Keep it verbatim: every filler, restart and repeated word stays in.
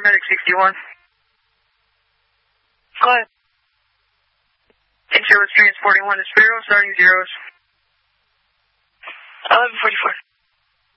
Medic sixty-one. Go ahead. Insurance transporting one to Spiro, starting zeros. eleven forty-four.